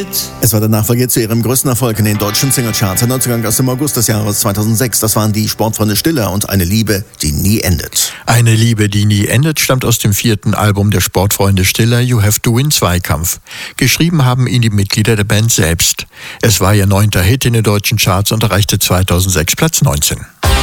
endet. Es war der Nachfolger zu ihrem größten Erfolg in den deutschen Singlecharts. Ein Neuzugang aus dem August des Jahres 2006. Das waren die Sportfreunde Stiller und Eine Liebe, die nie endet. Eine Liebe, die nie endet, stammt aus dem 4. Album der Sportfreunde Stiller, You Have to Win Zweikampf. Geschrieben haben ihn die Mitglieder der Band selbst. Es war ihr 9. Hit in den deutschen Charts und erreichte 2006 Platz 19.